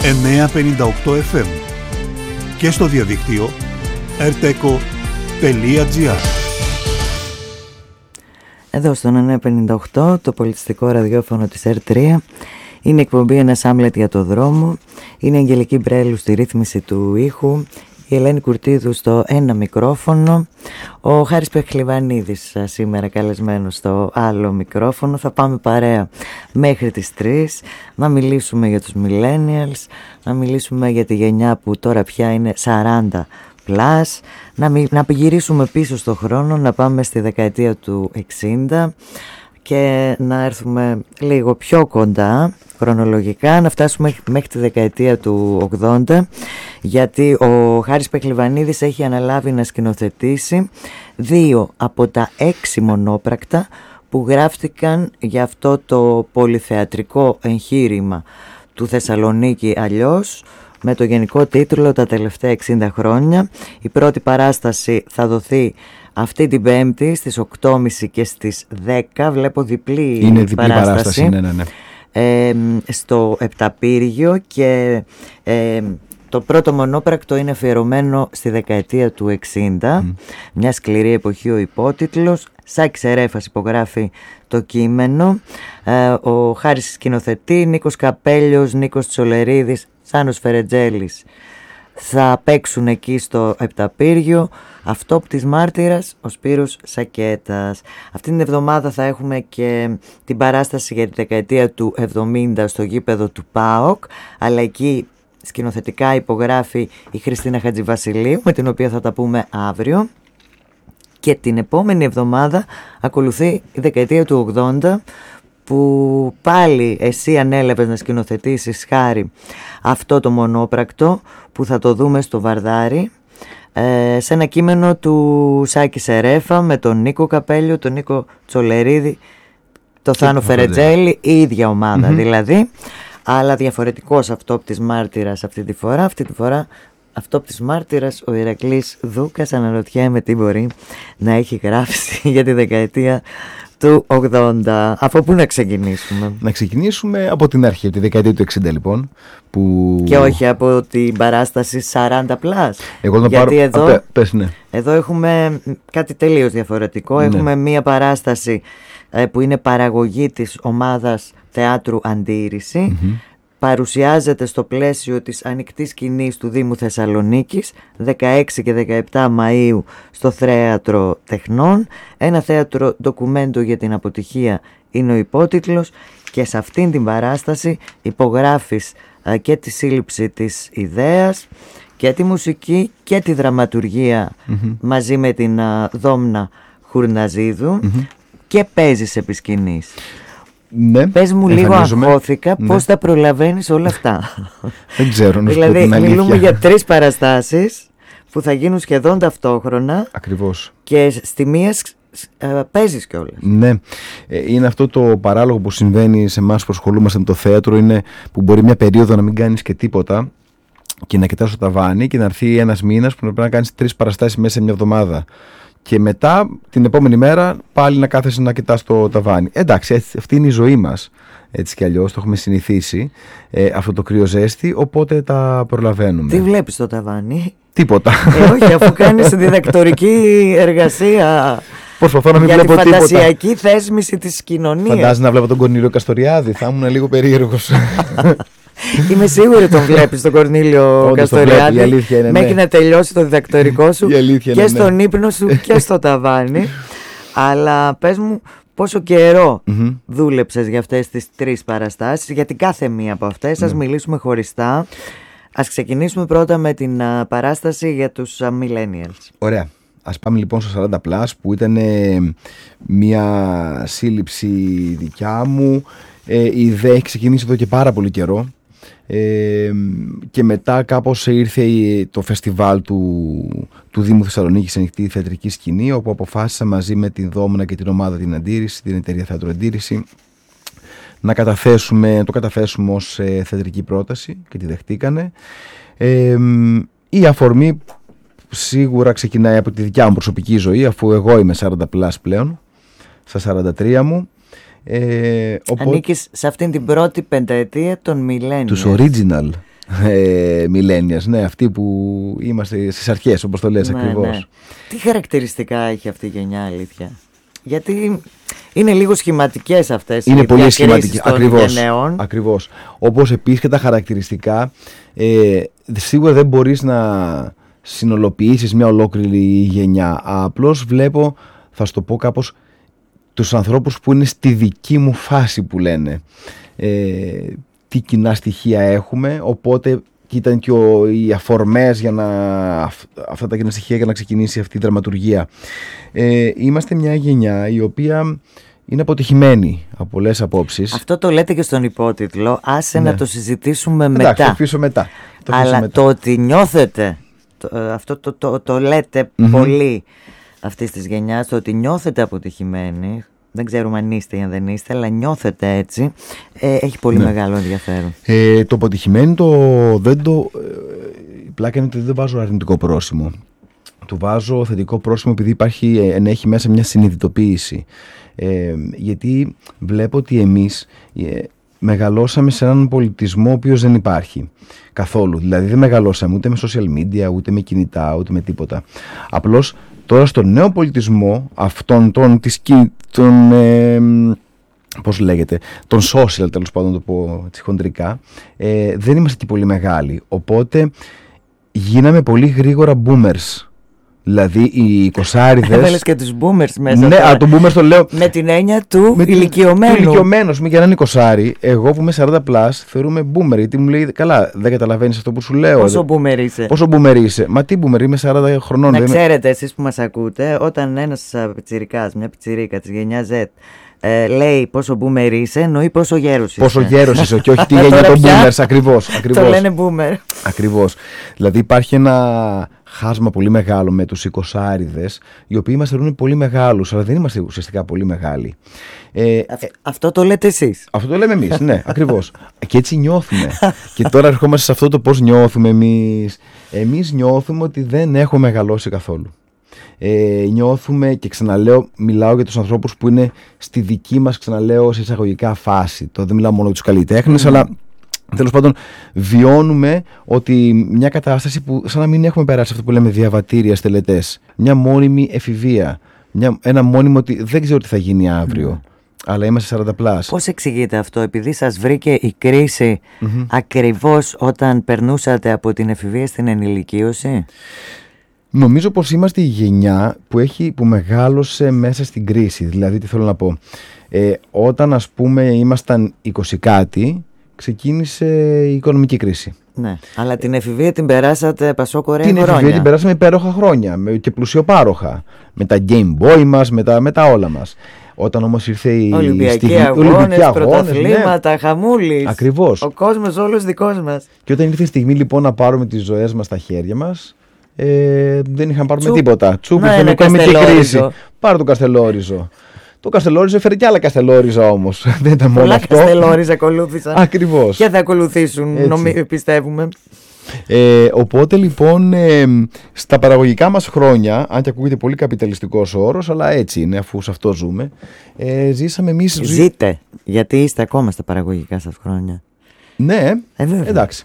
958 FM και στο διαδίκτυο rteco.gr. Εδώ στον 958, το πολιτιστικό ραδιόφωνο της R3, είναι η εκπομπή «Ένας Άμλετ για το δρόμο». Είναι η Αγγελική Μπρέλου στη ρύθμιση του ήχου, η Ελένη Κουρτίδου στο ένα μικρόφωνο, ο Χάρης Πεχλιβανίδης σήμερα καλεσμένος στο άλλο μικρόφωνο. Θα πάμε παρέα μέχρι τις 3, να μιλήσουμε για τους millennials, να μιλήσουμε για τη γενιά που τώρα πια είναι 40+, να γυρίσουμε πίσω στο χρόνο, να πάμε στη δεκαετία του 60 και να έρθουμε λίγο πιο κοντά χρονολογικά, να φτάσουμε μέχρι τη δεκαετία του 80, γιατί ο Χάρης Πεχλιβανίδης έχει αναλάβει να σκηνοθετήσει 2 από τα 6 μονόπρακτα που γράφτηκαν για αυτό το πολυθεατρικό εγχείρημα του Θεσσαλονίκη αλλιώς, με το γενικό τίτλο «Τα τελευταία 60 χρόνια». Η πρώτη παράσταση θα δοθεί αυτή την Πέμπτη στις 8.30 και στις 10. Βλέπω διπλή παράσταση. Ναι. Στο Επταπύργιο, και το πρώτο μονόπρακτο είναι αφιερωμένο στη δεκαετία του 60. Μια σκληρή εποχή, ο υπότιτλος. Σάκης Ερέφας υπογράφει το κείμενο. Ο Χάρης σκηνοθετεί, Νίκος Καπέλιος, Νίκος Τσολερίδης, Σάνος Φερετζέλης θα παίξουν εκεί στο Επταπύργιο. Αυτόπτης μάρτυρας, ο Σπύρος Σακέτας. Αυτή την εβδομάδα θα έχουμε και την παράσταση για τη δεκαετία του 70 στο γήπεδο του ΠΑΟΚ, αλλά εκεί σκηνοθετικά υπογράφει η Χριστίνα Χατζηβασιλείου, με την οποία θα τα πούμε αύριο. Και την επόμενη εβδομάδα ακολουθεί η δεκαετία του 80, που πάλι εσύ ανέλαβες να σκηνοθετήσεις, Χάρη, αυτό το μονόπρακτο που θα το δούμε στο Βαρδάρι, σε ένα κείμενο του Σάκη Σερέφα με τον Νίκο Καπέλιο, τον Νίκο Τσολερίδη, το Θάνο Φερετζέλη, η ίδια ομάδα δηλαδή, αλλά διαφορετικός αυτόπτης μάρτυρας αυτή τη φορά. Αυτή τη φορά αυτόπτης μάρτυρας ο Ηρακλής Δούκας. Αναρωτιέμαι τι μπορεί να έχει γράψει για τη δεκαετία του 80. Από πού να ξεκινήσουμε? Να ξεκινήσουμε από την αρχή, από τη δεκαετία του 60 λοιπόν. Που... Και όχι από την παράσταση 40+. Εγώ να γιατί πάρω... εδώ, ναι. Εδώ έχουμε κάτι τελείως διαφορετικό. Έχουμε μία παράσταση που είναι παραγωγή της ομάδας θεάτρου Αντίρρηση. Παρουσιάζεται στο πλαίσιο της ανοιχτής σκηνής του Δήμου Θεσσαλονίκης 16 και 17 Μαΐου στο Θέατρο Τεχνών. Ένα θέατρο ντοκουμέντο για την αποτυχία είναι ο υπότιτλος, και σε αυτήν την παράσταση υπογράφεις και τη σύλληψη της ιδέας και τη μουσική και τη δραματουργία μαζί με την Δόμνα Χουρναζίδου και παίζεις επί σκηνής. Ναι, πες μου λίγο, αγχώθηκα, πώς θα προλαβαίνεις όλα αυτά? Δεν ξέρω. Δηλαδή μιλούμε για 3 παραστάσεις που θα γίνουν σχεδόν ταυτόχρονα. Ακριβώς. Και στη μία παίζεις κιόλας. Ναι, είναι αυτό το παράλογο που συμβαίνει σε εμάς που ασχολούμαστε με το θέατρο, είναι που μπορεί μια περίοδο να μην κάνεις και τίποτα και να κοιτάς το ταβάνι και να έρθει ένας μήνας που πρέπει να κάνεις 3 παραστάσεις μέσα σε μια εβδομάδα. Και μετά την επόμενη μέρα πάλι να κάθεσαι να κοιτάς το ταβάνι. Εντάξει, αυτή είναι η ζωή μας. Έτσι κι αλλιώς το έχουμε συνηθίσει, αυτό το κρύο ζέστη, οπότε τα προλαβαίνουμε. Τι βλέπεις στο ταβάνι? Τίποτα. Όχι, αφού κάνεις διδακτορική εργασία. Προσπαθώ να μην για βλέπω τη τίποτα. φαντασιακή θέσμηση της κοινωνίας. Φαντάζεσαι να βλέπω τον Κορνήλιο Καστοριάδη? Θα ήμουν λίγο περίεργος. Είμαι σίγουρη τον βλέπεις τον Κορνήλιο Καστοριάδη, μέχρι να τελειώσει το διδακτορικό σου και στον ύπνο σου και στο ταβάνι. Αλλά πες μου, πόσο καιρό δούλεψες για αυτές τις 3 παραστάσεις, για την κάθε μία από αυτές? Ας μιλήσουμε χωριστά. Ας ξεκινήσουμε πρώτα με την παράσταση για τους millennials. Ωραία. Ας πάμε λοιπόν στο 40+, που ήταν μια σύλληψη δικιά μου. Η ιδέα έχει ξεκινήσει εδώ και πάρα πολύ καιρό. Και μετά κάπως ήρθε το φεστιβάλ του Δήμου Θεσσαλονίκης, ανοιχτή θεατρική σκηνή, όπου αποφάσισα μαζί με την Δόμνα και την ομάδα την Αντίρρηση, την εταιρεία Θέατρο Αντίρρηση, να το καταθέσουμε ως θεατρική πρόταση, και τη δεχτήκανε. Η αφορμή σίγουρα ξεκινάει από τη δικιά μου προσωπική ζωή, αφού εγώ είμαι 40+ πλέον, στα 43 μου. Ανήκεις σε αυτήν την πρώτη πενταετία των millennials. Τους original. millennials, ναι, αυτοί που είμαστε στις αρχές, όπως το λες, ακριβώς. Ναι. Τι χαρακτηριστικά έχει αυτή η γενιά, αλήθεια? Γιατί είναι λίγο σχηματικές αυτές οι διακρίσεις των γενναίων. Ακριβώς. Όπως επίσης και τα χαρακτηριστικά, σίγουρα δεν μπορείς να συνολοποιήσεις μια ολόκληρη γενιά. Απλώς βλέπω, θα σου το πω κάπως, τους ανθρώπους που είναι στη δική μου φάση, που λένε. Τι κοινά στοιχεία έχουμε, οπότε και ήταν και οι αφορμές για αυτά τα κοινά στοιχεία για να ξεκινήσει αυτή η δραματουργία. Είμαστε μια γενιά η οποία είναι αποτυχημένη από πολλές απόψεις. Αυτό το λέτε και στον υπότιτλο. Άσε να το συζητήσουμε μετά. Εντάξει, το αφήσω μετά. Αλλά το ότι νιώθετε, αυτό το λέτε πολύ αυτής της γενιάς, το ότι νιώθετε αποτυχημένοι, δεν ξέρουμε αν είστε ή αν δεν είστε, αλλά νιώθετε έτσι, έχει πολύ μεγάλο ενδιαφέρον. Το αποτυχημένο η πλάκα είναι ότι δεν βάζω αρνητικό πρόσημο. Του βάζω θετικό πρόσημο επειδή έχει μέσα μια συνειδητοποίηση. Γιατί βλέπω ότι εμείς μεγαλώσαμε σε έναν πολιτισμό ο οποίος δεν υπάρχει καθόλου. Δηλαδή δεν μεγαλώσαμε ούτε με social media, ούτε με κινητά, ούτε με τίποτα. Απλώς τώρα στον νέο πολιτισμό αυτόν πώς λέγεται, τον social, τέλος πάντων, το πω έτσι χοντρικά, δεν είμαστε και πολύ μεγάλοι. Οπότε γίναμε πολύ γρήγορα boomers. Δηλαδή οι 20άριδες. Έβαλες και τους boomers μέσα. Ναι, το boomers το λέω. Με την έννοια του ηλικιωμένου. Του ηλικιωμένου, για να είναι 20άρι, εγώ που είμαι 40+, θεωρούμε boomer. Γιατί μου λέει, καλά, δεν καταλαβαίνεις αυτό που σου λέω. Πόσο boomer είσαι. Μα τι boomer, είμαι 40 χρονών. Να ξέρετε εσείς που μας ακούτε, όταν ένας πιτσιρικάς, μια πιτσιρίκα της γενιάς Z, λέει πόσο boomer είσαι, εννοεί πόσο γέρος είσαι. Πόσο γέρος είσαι, και όχι τη γενιά των boomers. Ακριβώς. Το λένε boomer. Ακριβώς. Δηλαδή υπάρχει ένα χάσμα πολύ μεγάλο με τους 20άριδες, οι οποίοι μας θεωρούν πολύ μεγάλους, αλλά δεν είμαστε ουσιαστικά πολύ μεγάλοι. Αυτό το λέτε εσείς. Αυτό το λέμε εμείς, ναι, ακριβώς. Και έτσι νιώθουμε. Και τώρα ερχόμαστε σε αυτό το πώς νιώθουμε εμείς. Εμείς νιώθουμε ότι δεν έχουμε μεγαλώσει καθόλου. Νιώθουμε, και ξαναλέω, μιλάω για τους ανθρώπους που είναι στη δική μας, ξαναλέω, σε εισαγωγικά φάση. Το δεν μιλάω μόνο για τους καλλιτέχνες, αλλά τέλος πάντων βιώνουμε ότι μια κατάσταση που σαν να μην έχουμε περάσει αυτό που λέμε διαβατήρια στελετές, μια μόνιμη εφηβεία, ένα μόνιμο ότι δεν ξέρω τι θα γίνει αύριο, αλλά είμαστε 40+. Πώς εξηγείτε αυτό, επειδή σας βρήκε η κρίση ακριβώς όταν περνούσατε από την εφηβεία στην ενηλικίωση? Νομίζω πως είμαστε η γενιά που μεγάλωσε μέσα στην κρίση. Δηλαδή, τι θέλω να πω, όταν ας πούμε ήμασταν 20 κάτι, ξεκίνησε η οικονομική κρίση. Ναι, αλλά την εφηβεία την περάσατε πασόκορέα χρόνια. Την εφηβεία την περάσαμε υπέροχα χρόνια και πλουσιοπάροχα. Με τα Game Boy μας, με τα όλα μας. Όταν όμως ήρθε η Ολυμπιακοί αγώνες, πρωταθλήματα, χαμούλης. Ακριβώς. Ο κόσμος όλος δικός μας. Και όταν ήρθε η στιγμή λοιπόν να πάρουμε τις ζωές μας στα χέρια μας, δεν είχαμε πάρουμε τίποτα. Τσούπ, με την κρίση. Πάρε το Καστελόριζο. Το Καστελόριζο έφερε κι άλλα Καστελόριζα όμως. Δεν ήταν μόνο αυτό. Πολλά Καστελόριζα ακολούθησαν. Ακριβώς. Και θα ακολουθήσουν, πιστεύουμε. Οπότε λοιπόν στα παραγωγικά μας χρόνια, αν και ακούγεται πολύ καπιταλιστικός ο όρος, αλλά έτσι είναι, αφού σε αυτό ζούμε, ζήσαμε εμείς. Ζείτε, γιατί είστε ακόμα στα παραγωγικά σας χρόνια. Ναι, εντάξει.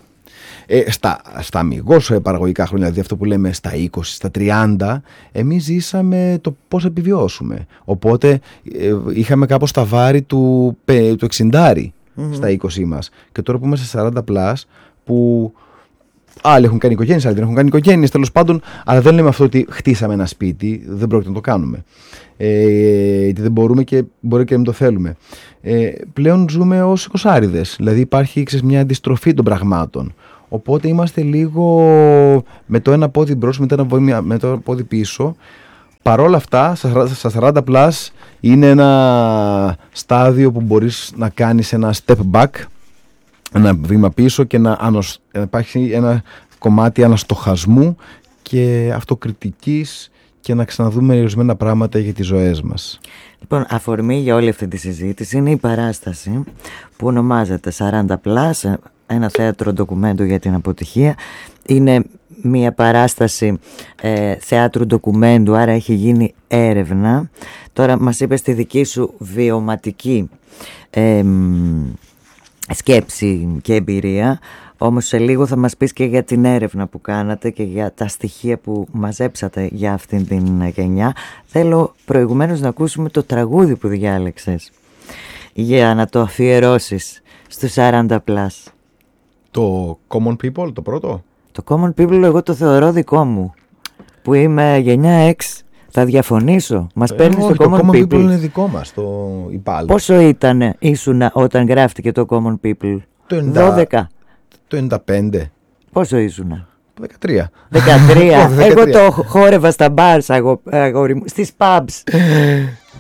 Στα αμιγώς παραγωγικά χρόνια, δηλαδή αυτό που λέμε στα 20, στα 30, εμείς ζήσαμε το πώς επιβιώσουμε. Οπότε είχαμε κάπως τα βάρη του 60 στα 20 μας. Και τώρα που είμαστε 40+, που άλλοι έχουν κάνει οικογένειες, άλλοι δεν έχουν κάνει οικογένειες, τέλος πάντων, αλλά δεν λέμε αυτό ότι χτίσαμε ένα σπίτι, δεν πρόκειται να το κάνουμε. Γιατί δεν μπορούμε και μπορεί και να μην το θέλουμε. Πλέον ζούμε ως 20άριδες, δηλαδή υπάρχει μια αντιστροφή των πραγμάτων. Οπότε είμαστε λίγο με το ένα πόδι μπρος, με το ένα πόδι πίσω. Παρόλα αυτά, στα 40+ είναι ένα στάδιο που μπορείς να κάνεις ένα step back, ένα βήμα πίσω, και να υπάρχει ένα κομμάτι αναστοχασμού και αυτοκριτικής και να ξαναδούμε ορισμένα πράγματα για τις ζωές μας. Λοιπόν, αφορμή για όλη αυτή τη συζήτηση είναι η παράσταση που ονομάζεται 40+, ένα θέατρο ντοκουμέντου για την αποτυχία. Είναι μια παράσταση θεάτρου ντοκουμέντου, άρα έχει γίνει έρευνα. Τώρα μας είπες τη δική σου βιωματική σκέψη και εμπειρία. Όμως σε λίγο θα μας πεις και για την έρευνα που κάνατε και για τα στοιχεία που μαζέψατε για αυτήν την γενιά. Θέλω προηγουμένως να ακούσουμε το τραγούδι που διάλεξες για να το αφιερώσεις στους 40+. Το Common People, το πρώτο. Το Common People εγώ το θεωρώ δικό μου, που είμαι γενιά X. Θα διαφωνήσω. Μας παίρνει το Common People. Το Common People είναι δικό μας, το υπάλληλο. Πόσο ήσουν όταν γράφτηκε το Common People? Το 12. Το 95. Πόσο ήσουν? Το 13. 13. Εγώ το χόρευα στα bars, αγόρι μου, στις pubs.